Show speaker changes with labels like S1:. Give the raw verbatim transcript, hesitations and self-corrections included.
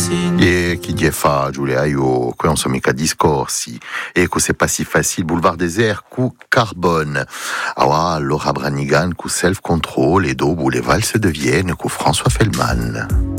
S1: E chi gli fa Giulia io qui non so mica discorsi e che c'est pas si facile boulevard désert cu carbone ah Laura Branigan cu self control et do boulevard se devienne cu François Fellman.